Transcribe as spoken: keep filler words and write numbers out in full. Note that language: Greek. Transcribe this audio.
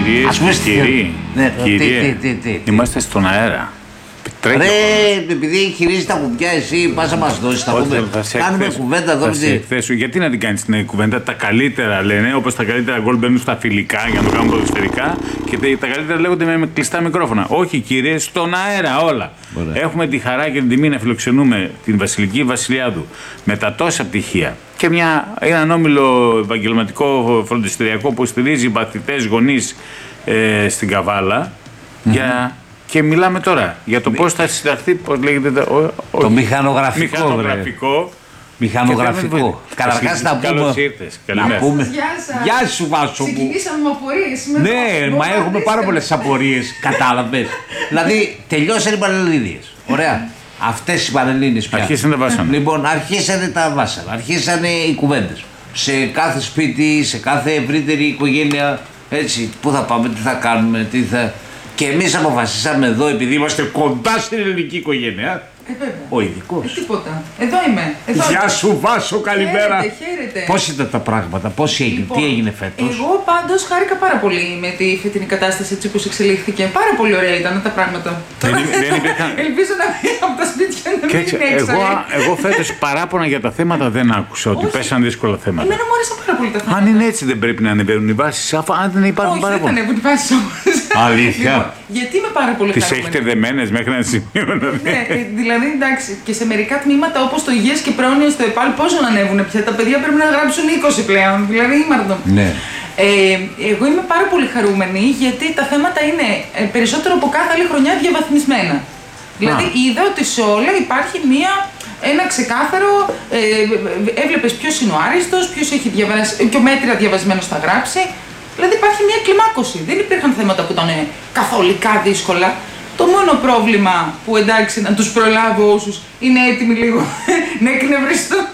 Κυρίες και κύριοι, ναι, κύριε, τι, τι, τι, τι. είμαστε στον αέρα. Τρέχει ρε, επειδή χειρίζει τα κουμπιά, εσύ πας να μας δώσεις. Θα πούμε, κάνουμε κουβέντα εδώ. Θα σε εκθέσω. Γιατί να την κάνεις την κουβέντα? Τα καλύτερα λένε, όπως τα καλύτερα γκολ μπαίνουν στα φιλικά για να το κάνουν ποδοσφαιρικά, και τα καλύτερα λέγονται με κλειστά μικρόφωνα. Όχι, κύριε, στον αέρα όλα. Ωραία. Έχουμε τη χαρά και την τιμή να φιλοξενούμε την Βασιλική Βασιλιάδου με τα τόσα πτυχία και μια, έναν όμιλο επαγγελματικό φροντιστηριακό που στηρίζει παθητές γονείς ε, στην Καβάλα. Mm-hmm. Για... Και μιλάμε τώρα για το πώς θα συνταχθεί, πώς λέγεται το, ο, ο, το μηχανογραφικό. Μηχανογραφικό. Μηχανογραφικό. Καταρχάς να πούμε. Καλώς ήρθες. Καλημέρα. Πούμε... Γεια σας. Γεια σου, Βάσο μου. Ξεκινήσαμε με απορίες. Ναι, μα έχουμε πάρα πολλές απορίες. Κατάλαβες. Δηλαδή, τελειώσαν οι Πανελλήνιες. Ωραία. Αυτές οι Πανελλήνιες πια. Αρχίσανε τα βάσανα. Λοιπόν, αρχίσανε τα βάσανα. Αρχίσανε οι κουβέντες. Σε κάθε σπίτι, σε κάθε ευρύτερη οικογένεια. Έτσι, πού θα πάμε, τι θα κάνουμε, τι θα. Και εμείς αποφασίσαμε εδώ, επειδή είμαστε κοντά στην ελληνική οικογένεια. Ε, βέβαια. Ο ειδικός. Ε, τίποτα. Εδώ είμαι. Εδώ Γεια είμαι. σου, Βάσο, καλημέρα. Χαίρετε, χαίρετε. Πώς ήταν τα πράγματα, πώς έγινε, Λοιπόν, τι έγινε φέτος? Εγώ πάντως χάρηκα πάρα πολύ με τη φετινή κατάσταση έτσι όπως εξελίχθηκε. Πάρα πολύ ωραία ήταν τα πράγματα. Δεν, δεν υπήρχαν... Ελπίζω να βγει από τα σπίτια να μην είναι έξω. Εγώ, εγώ φέτος παράπονα για τα θέματα δεν άκουσα ότι Όχι. πέσαν δύσκολα θέματα. Εμένα μου άρεσαν πάρα πολύ τα θέματα. Αν είναι έτσι, δεν πρέπει να ανεβαίνουν οι βάσεις, αφού αν δεν υπάρχουν Όχι, δεν παράπονα. ανέβουν οι βάσεις όμως. Αλήθεια. Λοιπόν, γιατί είμαι πάρα πολύ Τις χαρούμενη. έχετε δεμένες μέχρι ένα σημείο να δείτε. Ναι, ε, δηλαδή εντάξει, και σε μερικά τμήματα όπως το υγείας και πρόνοια στο ΕΠΑΛ πόσο να ανέβουν πια. Τα παιδιά πρέπει να γράψουν είκοσι πλέον, δηλαδή ήμαρτο. Ναι. Ε, εγώ είμαι πάρα πολύ χαρούμενη γιατί τα θέματα είναι ε, περισσότερο από κάθε άλλη χρονιά διαβαθμισμένα. Δηλαδή είδα ότι σε όλα υπάρχει μία, ένα ξεκάθαρο, ε, έβλεπες ποιος είναι ο άριστος, ποιος έχει διαβάσει, και ο μέτρια διαβασμένος θα γράψει. Δηλαδή υπάρχει μία κλιμάκωση. Δεν υπήρχαν θέματα που ήταν καθολικά δύσκολα. Το μόνο πρόβλημα που εντάξει να τους προλάβω όσους είναι έτοιμοι λίγο να εκνευριστούν